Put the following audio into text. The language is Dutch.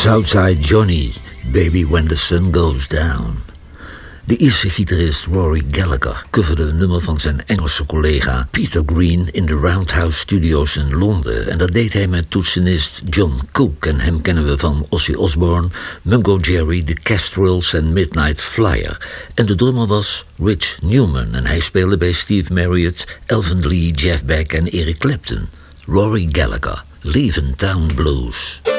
Southside Johnny, Baby When the Sun Goes Down. De Ierse gitarist Rory Gallagher coverde een nummer van zijn Engelse collega Peter Green in de Roundhouse Studios in Londen. En dat deed hij met toetsenist John Cook. En hem kennen we van Ozzy Osbourne, Mungo Jerry, The Kestrels en Midnight Flyer. En de drummer was Rich Newman en hij speelde bij Steve Marriott, Elvin Lee, Jeff Beck en Eric Clapton. Rory Gallagher, Leaving Town Blues.